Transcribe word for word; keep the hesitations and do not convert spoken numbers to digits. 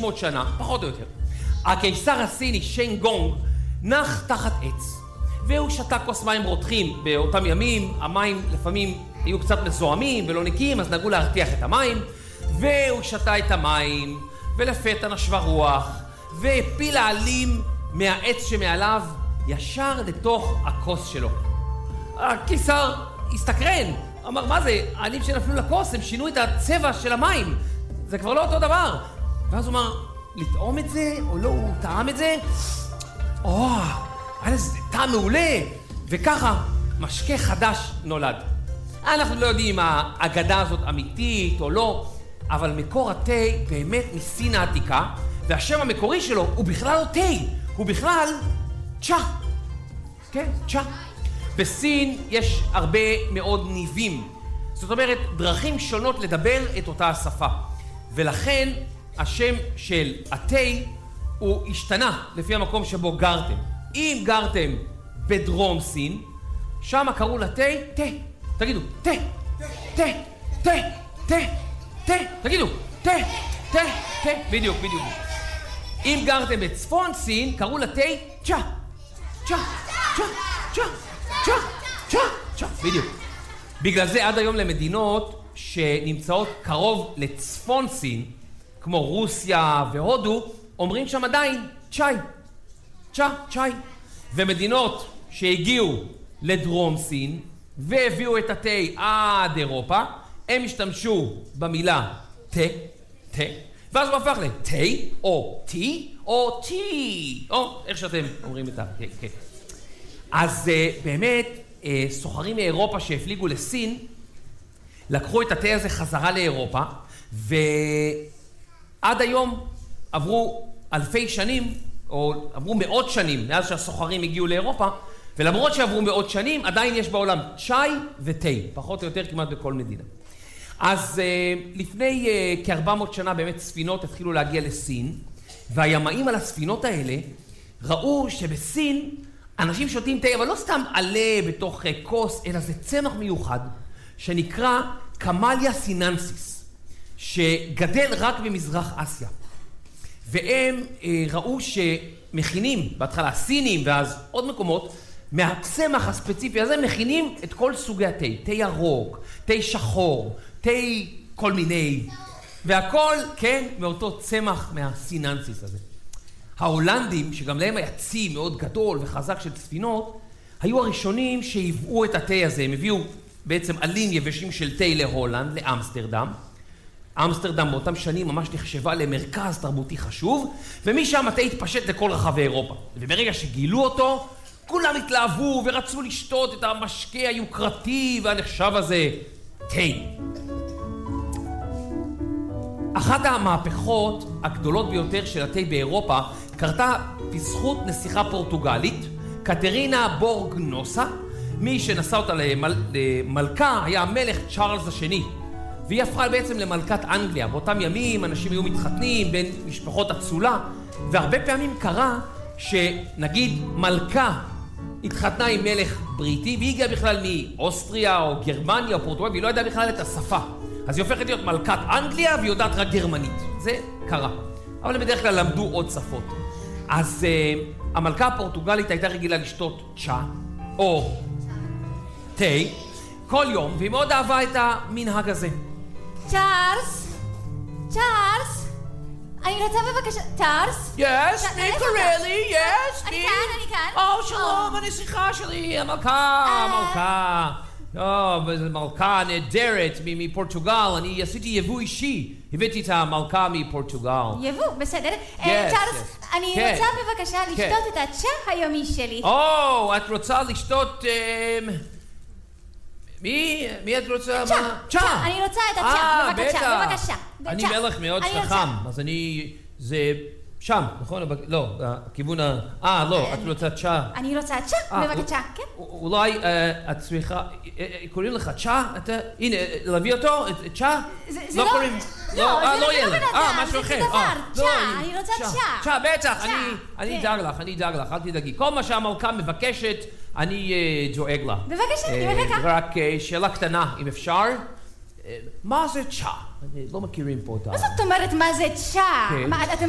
מאות שנה, פחות או יותר. הקיסר הסיני שיין גונג נח תחת עץ, והוא שתה כוס מים רותחים. באותם ימים המים לפעמים היו קצת מזוהמים ולא נקיים, אז נהגו להרתיח את המים, והוא שתה את המים, ולפתע נשבה רוח, והפיל העלים מהעץ שמעליו ישר לתוך הכוס שלו. הקיסר הסתקרן, אמר, מה זה? העלים שנפלו לכוס, הם שינו את הצבע של המים, זה כבר לא אותו דבר. ואז הוא אמר, לטעום את זה או לא? הוא טעם את זה? או, היה לזה טעם מעולה. וככה משקה חדש נולד. אנחנו לא יודעים אם האגדה הזאת אמיתית או לא, אבל מקור התה באמת מסין העתיקה, והשם המקורי שלו הוא בכלל לא תה, הוא בכלל צ'ה. כן, צ'ה. בסין יש הרבה מאוד ניבים, זאת אומרת דרכים שונות לדבר את אותה השפה, ולכן השם של התה הוא השתנה לפי המקום שבו גרתם. אם גרתם בדרום סין, שם קראו לתה תה. תגידו, תה, תה, תה, תה, תה, תגידו, תה, תה, תה, בדיוק, בדיוק. אם גרתם בצפון סין, קראו לתה צ'ה, צ'ה, צ'ה, צ'ה, צ'ה, צ'ה, צ'ה, בדיוק. בגלל זה עד היום למדינות שנמצאות קרוב לצפון סין, כמו רוסיה והודו, אומרים שם עדיין צ'אי, צ'ה, צ'אי. ומדינות שהגיעו לדרום סין והביאו את התה עד אירופה, הם השתמשו במילה תה, תה, ואז הוא הפך לתה או טי או טי, או איך שאתם אומרים את ה... כן. אז uh, באמת, uh, סוחרים מאירופה שהפליגו לסין, לקחו את התה הזה חזרה לאירופה, ועד היום עברו אלפי שנים, או עברו מאות שנים מאז שהסוחרים הגיעו לאירופה, ולמרות שעברו מאות שנים, עדיין יש בעולם צ'אי ותה, פחות או יותר כמעט בכל מדינה. אז uh, לפני uh, כ-ארבע מאות שנה באמת ספינות התחילו להגיע לסין, והימאים על הספינות האלה ראו שבסין אנשים שותים תה, אבל לא סתם עלה בתוך כוס, אלא זה צמח מיוחד שנקרא קמליה סיננסיס, שגדל רק במזרח אסיה. והם אה, ראו שמכינים, בהתחלה הסינים ואז עוד מקומות, מהצמח הספציפי הזה מכינים את כל סוגי התה, תה ירוק, תה שחור, תה כל מיני, והכל, כן, מאותו צמח מהסיננסיס הזה. ההולנדים, שגם להם היה צי מאוד גדול וחזק של ספינות, היו הראשונים שהביאו את התה הזה. הם הביאו בעצם עלים יבשים של תה להולנד, לאמסטרדם. אמסטרדם באותם שנים ממש נחשבה למרכז תרבותי חשוב, ומשם התה התפשט לכל רחבי אירופה. וברגע שגילו אותו, כולם התלהבו ורצו לשתות את המשקה היוקרתי והנחשב הזה, תה. אחת המהפכות הגדולות ביותר של התה באירופה קרתה בזכות נסיכה פורטוגלית, קטרינה בורגנוסה. מי שנשא אותה למל... למלכה היה המלך צ'ארלס השני, והיא הפכה בעצם למלכת אנגליה. באותם ימים אנשים היו מתחתנים בין משפחות אצולה, והרבה פעמים קרה שנגיד מלכה התחתנה עם מלך בריטי, והיא הגיעה בכלל מאוסטריה או גרמניה או פורטוגל, והיא לא ידעה בכלל את השפה. אז היא הופכת להיות מלכת אנגליה והיא יודעת רק גרמנית. זה קרה. אבל הם בדרך כלל למדו עוד שפות. אז uh, המלכה הפורטוגלית הייתה רגילה לשתות צ'ה או תה כל יום, והיא מאוד אהבה את המנהג הזה. צ'ארלס? צ'ארלס? אני רוצה בבקשה... צ'ארלס? יס, מי קורא לי? יס, אני כאן, אני כאן. או, שלום, הנסיכה שלי, המלכה, המלכה. לא, זו מלכה נהדרת מפורטוגל. אני עשיתי יבוא אישי. הבאתי את המלכה מפורטוגל. יבוא, בסדר. צ'ארלס, אני רוצה בבקשה לשתות את הצ'ה היומי שלי. או, את רוצה לשתות... מי? מי את רוצה? צ'ה. צ'ה. אני רוצה את הצ'ה. בבקשה, בבקשה. אני מלך מאוד חכם, אז אני... זה... שם, נכון? לא, הכיוון ה... אה, לא, את רוצה צ'ה. אני רוצה צ'ה, בבקשה, כן. אולי את צריכה... קוראים לך צ'ה? הנה, להביא אותו? צ'ה? לא קוראים... לא, לא ילד. אה, משהו אחר. זה דבר, צ'ה, אני רוצה צ'ה. צ'ה, בטח, אני אדאג לך, אני אדאג לך, אל תדאגי. כל מה שהמלכה מבקשת, אני דואג לה. בבקשה, אני מחכה. רק שאלה קטנה, אם אפשר. מה זה צ'ה? לא מכירים פה אותה. מה זאת אומרת מה זה צ'ה?